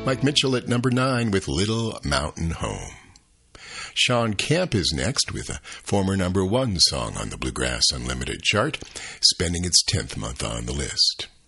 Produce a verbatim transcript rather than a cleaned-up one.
Mike Mitchell at number nine with Little Mountain Home. Sean Camp is next with a former number one song on the Bluegrass Unlimited chart, spending its tenth month on the list.